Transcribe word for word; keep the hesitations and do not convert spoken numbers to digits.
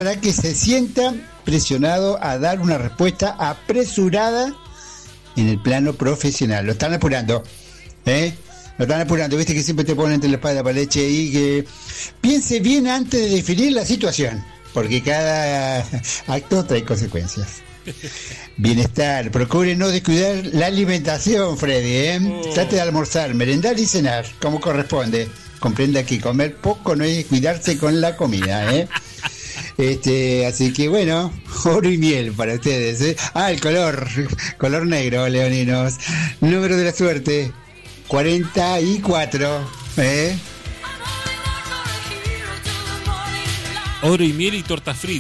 para que se sienta presionado a dar una respuesta apresurada en el plano profesional. Lo están apurando, ¿eh? Lo están apurando, viste que siempre te ponen entre la espada y la pared y que piense bien antes de definir la situación, porque cada acto trae consecuencias. Bienestar, procure no descuidar la alimentación, Freddy, ¿eh? Oh. Trate de almorzar, merendar y cenar, como corresponde. Comprenda que comer poco no es cuidarse con la comida, ¿eh? Este, así que bueno, oro y miel para ustedes, ¿eh? Ah, el color, color negro, leoninos. Número de la suerte, cuarenta y cuatro, ¿eh? Oro y miel y torta frita.